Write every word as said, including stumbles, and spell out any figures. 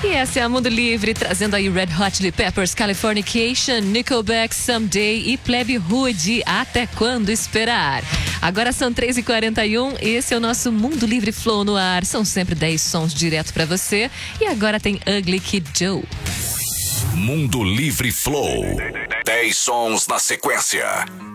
E essa é a Mundo Livre, trazendo aí Red Hot Chili Peppers, Californication, Nickelback, Someday e Plebe Rude, Até Quando Esperar. Agora são três e quarenta e um, esse é o nosso Mundo Livre Flow no ar. São sempre dez sons direto pra você. E agora tem Ugly Kid Joe. Mundo Livre Flow. dez sons na sequência.